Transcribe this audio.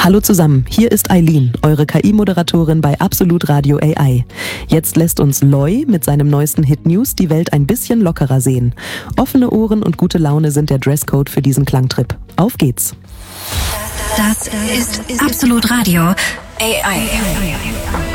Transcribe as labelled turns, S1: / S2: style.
S1: Hallo zusammen, hier ist Eileen, eure KI-Moderatorin bei Absolut Radio AI. Jetzt lässt uns Loi mit seinem neuesten Hit News die Welt ein bisschen lockerer sehen. Offene Ohren und gute Laune sind der Dresscode für diesen Klangtrip. Auf geht's!
S2: Das ist Absolut Radio AI.